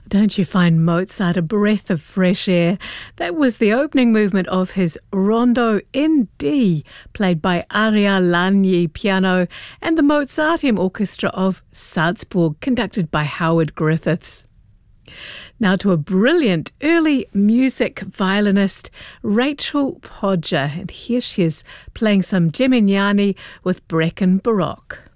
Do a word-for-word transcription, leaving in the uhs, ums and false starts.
Don't you find Mozart a breath of fresh air? That was the opening movement of his Rondo in D, played by Aria Lagni piano, and the Mozarteum Orchestra of Salzburg, conducted by Howard Griffiths. Now to a brilliant early music violinist, Rachel Podger, and here she is playing some Gimignani with Brecken Baroque.